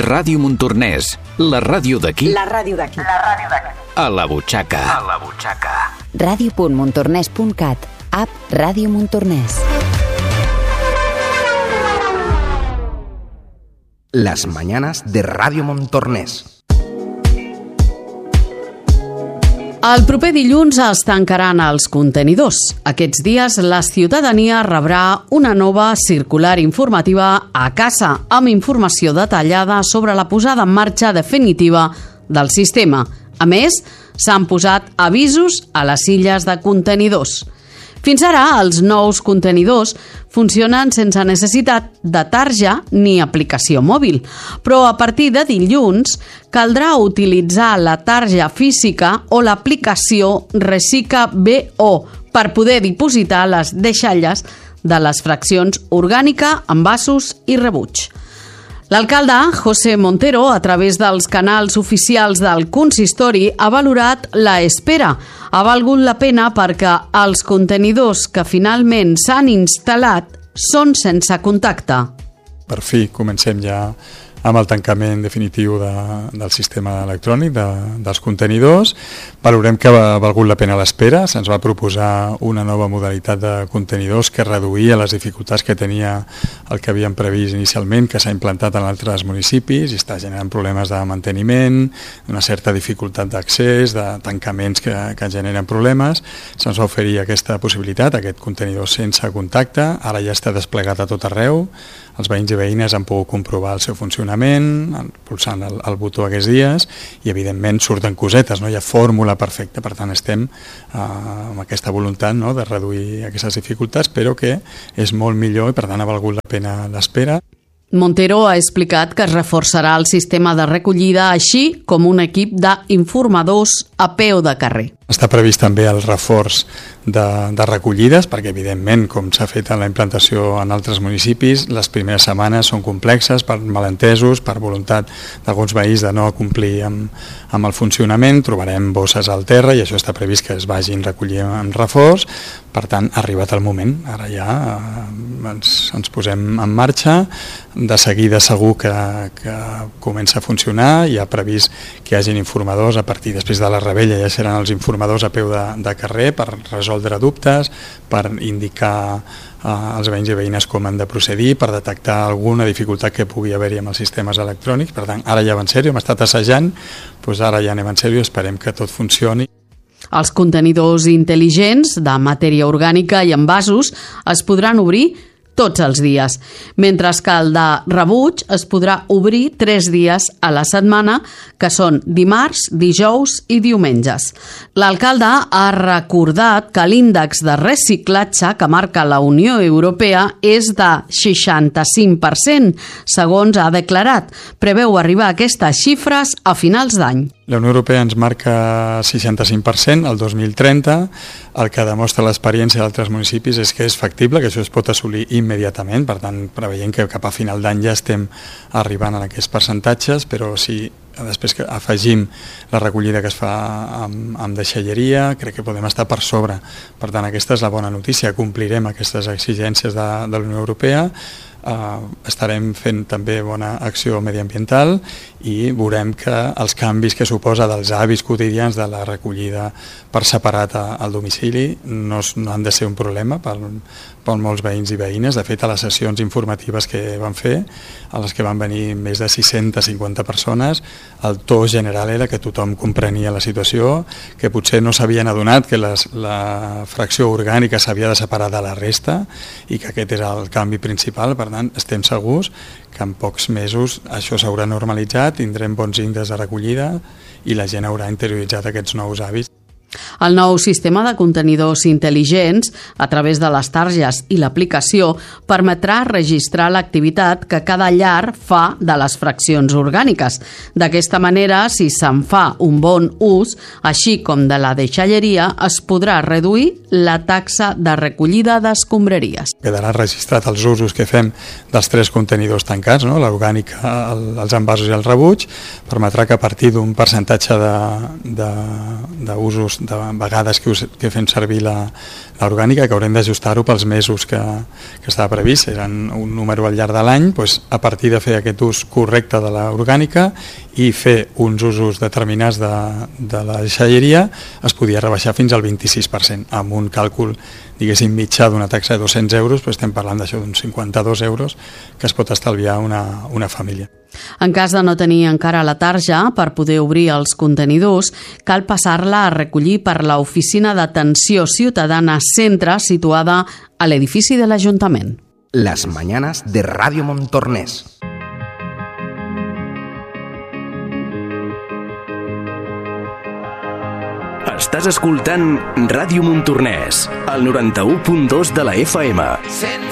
Ràdio Montornès, la ràdio d'aquí. La ràdio d'aquí. La ràdio d'aquí. A la butxaca. A la butxaca. Radio.montornès.cat. App Ràdio Montornès. Las mañanas de Radio Montornès. El proper dilluns es tancaran els contenidors. Aquests dies la ciutadania rebrà una nova circular informativa a casa amb informació detallada sobre la posada en marxa definitiva del sistema. A més, s'han posat avisos a les illes de contenidors. Fins ara, els nous contenidors funcionen sense necessitat de tarja ni aplicació mòbil, però a partir de dilluns caldrà utilitzar la tarja física o l'aplicació Resica BO per poder dipositar les deixalles de les fraccions orgànica, envasos i rebuig. L'alcalde, José Montero, a través dels canals oficials del consistori, ha valorat la espera. Ha valgut la pena perquè els contenidors que finalment s'han instal·lat són sense contacte. Per fi comencem ja amb el tancament definitiu del sistema electrònic dels contenidors. Valorem que ha valgut la pena l'espera. Se'ns va proposar una nova modalitat de contenidors que reduïa les dificultats que tenia el que havíem previst inicialment, que s'ha implantat en altres municipis i està generant problemes de manteniment, una certa dificultat d'accés, de tancaments que generen problemes. Se'ns va oferir aquesta possibilitat, aquest contenidor sense contacte. Ara ja està desplegat a tot arreu. Els veïns i veïnes han pogut comprovar el seu funcionament pulsant el botó aquests dies i evidentment surten cosetes, no hi ha fórmula perfecta, per tant estem amb aquesta voluntat, no, de reduir aquestes dificultats, però que és molt millor i per tant ha valgut la pena l'espera. Montero ha explicat que es reforçarà el sistema de recollida, així com un equip d'informadors a peu de carrer. Està previst també el reforç de recollides, perquè evidentment, com s'ha fet en la implantació en altres municipis, les primeres setmanes són complexes per malentesos, per voluntat d'alguns veïns de no complir amb el funcionament. Trobarem bosses al terra i això està previst que es vagin recollint en reforç. Per tant, ha arribat el moment. Ara ja ens posem en marxa. De seguida segur que comença a funcionar. Hi ha previst que hi hagin informadors a partir després de la rebella, ja seran els informadors a peu de carrer per resoldre dubtes, per indicar als veïns i veïnes com han de procedir, per detectar alguna dificultat que pugui haver-hi amb els sistemes electrònics. Per tant, ara ja va en sèrio, hem estat assajant, doncs ara ja anem en sèrio, esperem que tot funcioni. Els contenidors intel·ligents de matèria orgànica i envasos es podran obrir tots els dies, mentre que el de rebuig es podrà obrir 3 dies a la setmana, que són dimarts, dijous i diumenges. L'alcalde ha recordat que l'índex de reciclatge que marca la Unió Europea és de 65%, segons ha declarat. Preveu arribar a aquestes xifres a finals d'any. La Unió Europea ens marca 65% el 2030. El que demostra l'experiència d'altres municipis és que és factible, que això es pot assolir immediatament. Per tant, preveiem que cap a final d'any ja estem arribant a aquests percentatges, però si després que afegim la recollida que es fa amb deixalleria, crec que podem estar per sobre. Per tant, aquesta és la bona notícia. Complirem aquestes exigències de la Unió Europea. Estarem fent també bona acció mediambiental i veurem que els canvis que suposa dels hàbits quotidians de la recollida per separat al domicili no han de ser un problema per molts veïns i veïnes. De fet, a les sessions informatives que van fer, a les que van venir més de 650 persones, el to general era que tothom comprenia la situació, que potser no s'havien adonat que la fracció orgànica s'havia de separar de la resta i que aquest era el canvi principal. Per tant, estem segurs que en pocs mesos això s'haurà normalitzat, tindrem bons índexs de recollida i la gent haurà interioritzat aquests nous hàbits. El nou sistema de contenidors intel·ligents, a través de les targes i l'aplicació, permetrà registrar l'activitat que cada llar fa de les fraccions orgàniques. D'aquesta manera, si se'n fa un bon ús, així com de la deixalleria, es podrà reduir la taxa de recollida d'escombraries. Quedarà registrat els usos que fem dels 3 contenidors tancats, no? L'orgànica, els envasos i el rebuig. Permetrà que a partir d'un percentatge d'usos vegades que fem servir l'orgànica, que haurem d'ajustar-ho pels mesos que estava previst. Eren un número al llarg de l'any, doncs, a partir de fer aquest ús correcte de l'orgànica i fer uns usos determinats de la deixalleria, es podia rebaixar fins al 26%, amb un càlcul, diguéssim, mitjà d'una taxa de 200 euros, però estem parlant d'això d'uns 52 euros que es pot estalviar una família. En cas de no tenir encara la tarja per poder obrir els contenidors, cal passar-la a recollir per l'Oficina d'Atenció Ciutadana Centre, situada a l'edifici de l'Ajuntament. Las mañanas de Radio Montornès. Estàs escoltant Ràdio Montornès, al 91.2 de la FM.